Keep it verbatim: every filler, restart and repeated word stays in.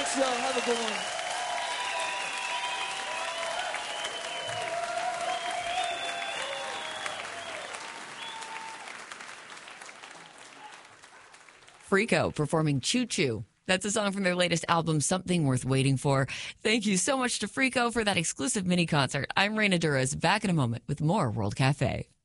much, y'all. Have a good one. Freako performing Choo Choo. That's a song from their latest album, Something Worth Waiting For. Thank you so much to Freako for that exclusive mini concert. I'm Raina Duras, back in a moment with more World Cafe.